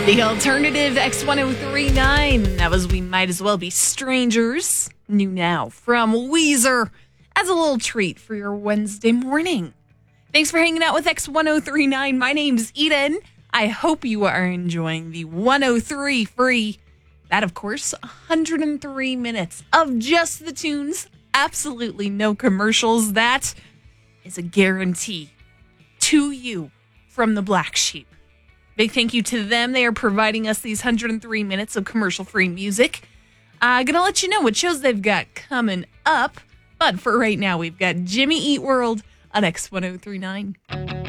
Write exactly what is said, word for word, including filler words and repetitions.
The alternative X ten thirty-nine. That was We Might As Well Be Strangers. New now from Weezer as a little treat for your Wednesday morning. Thanks for hanging out with X ten thirty-nine. My name's Eden. I hope you are enjoying the one oh three free. That, of course, one hundred three minutes of just the tunes. Absolutely no commercials. That is a guarantee to you from the Black Sheep. Big thank you to them. They are providing us these one hundred three minutes of commercial-free music. I'm uh, going to let you know what shows they've got coming up. But for right now, we've got Jimmy Eat World on X ten thirty-nine.